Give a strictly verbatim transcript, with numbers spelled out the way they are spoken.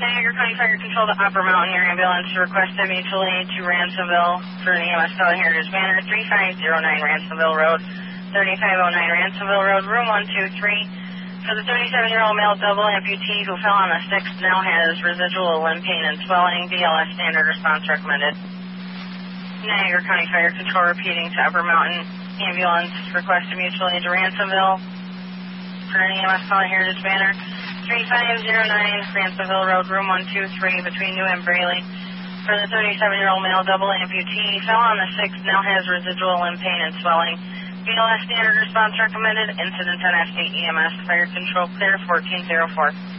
Niagara County Fire Control to Upper Mountain, your ambulance requested mutual aid to Ransomville for an E M S call Heritage Banner, three five zero nine Ransomville Road, thirty-five oh nine Ransomville Road, room one two three. For the thirty-seven-year-old male double amputee who fell on the sixth, now has residual limb pain and swelling. B L S standard response recommended. Niagara County Fire Control repeating to Upper Mountain, ambulance requested mutual aid to Ransomville for an E M S call Heritage Banner, three five zero nine Ransomville Road, room one two three, between New and Braley. For the thirty-seven-year-old male double amputee, fell on the sixth, now has residual limb pain and swelling. B L S standard response recommended. Incident on F state E M S. Fire Control clear, fourteen oh four.